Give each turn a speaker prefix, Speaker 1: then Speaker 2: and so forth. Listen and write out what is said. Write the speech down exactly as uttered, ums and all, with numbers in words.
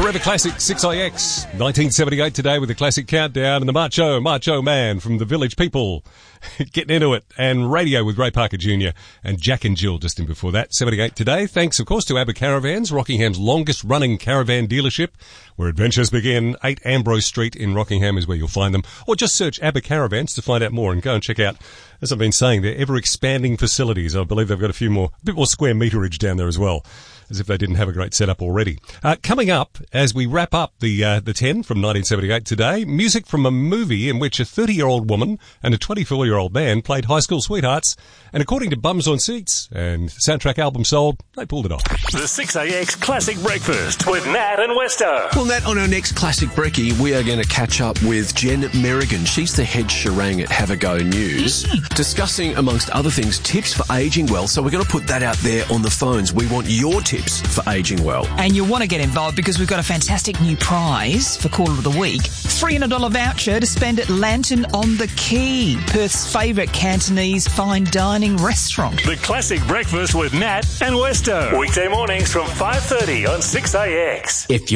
Speaker 1: Forever Classic six I X, nineteen seventy-eight today with the classic countdown and the Macho, Macho Man from the Village People getting into it, and Radio with Ray Parker Junior and Jack and Jill just in before that. seventy-eight today, thanks of course to ABBA Caravans, Rockingham's longest running caravan dealership, where adventures begin. eight Ambrose Street in Rockingham is where you'll find them, or just search ABBA Caravans to find out more and go and check out, as I've been saying, their ever expanding facilities. I believe they've got a few more, a bit more square meterage down there as well, as if they didn't have a great setup already. Uh, coming up, as we wrap up the uh, the ten from nineteen seventy-eight today, music from a movie in which a thirty-year-old woman and a twenty-four-year-old man played high school sweethearts, and according to Bums on Seats and soundtrack album sold, they pulled it off.
Speaker 2: The six A X Classic Breakfast with Nat and Westo.
Speaker 3: Well, Nat, on our next Classic Brekkie, we are going to catch up with Jen Merrigan. She's the head Sharang at Have a Go News, discussing, amongst other things, tips for ageing well. So we're going to put that out there on the phones. We want your tips for ageing well.
Speaker 4: And you'll want to get involved because we've got a fantastic new prize for Caller of the Week. three hundred dollars voucher to spend at Lantern on the Quay, Perth's favourite Cantonese fine dining restaurant.
Speaker 2: The Classic Breakfast with Nat and Westo. Weekday mornings from five thirty on six A X.
Speaker 3: If you